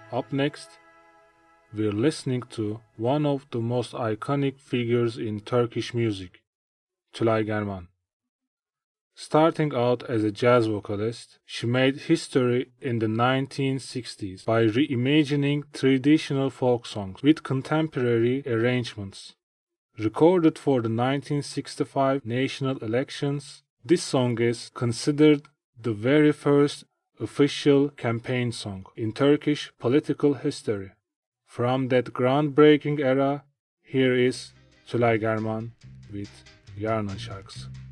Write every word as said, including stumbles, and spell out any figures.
Up next, we're listening to one of the most iconic figures in Turkish music, Tülay German. Starting out as a jazz vocalist, she made history in the nineteen sixties by reimagining traditional folk songs with contemporary arrangements. Recorded for the nineteen sixty-five national elections, this song is considered the very first official campaign song in Turkish political history. From that groundbreaking era, here is Tülay German with Yarının Şarkısı.